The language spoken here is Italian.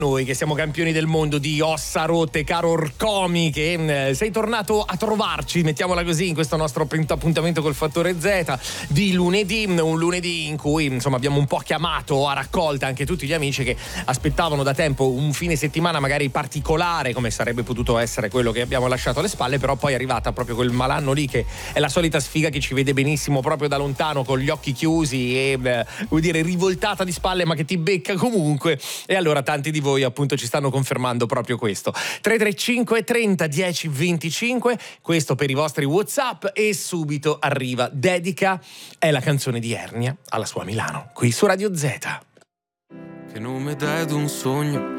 Noi che siamo campioni del mondo di ossa rotte, caro Orcomi, che sei tornato a trovarci, mettiamola così, in questo nostro appuntamento col Fattore Z di lunedì, un lunedì in cui insomma abbiamo un po' chiamato a raccolta anche tutti gli amici che aspettavano da tempo un fine settimana magari particolare, come sarebbe potuto essere quello che abbiamo lasciato alle spalle, però poi è arrivata proprio quel malanno lì che è la solita sfiga che ci vede benissimo proprio da lontano con gli occhi chiusi e vuol dire rivoltata di spalle, ma che ti becca comunque. E allora tanti di voi appunto ci stanno confermando proprio questo. 335 30 10 25, questo per i vostri WhatsApp, e subito arriva Dedica, è la canzone di Ernia alla sua Milano, qui su Radio Z. Che nome dai ad un sogno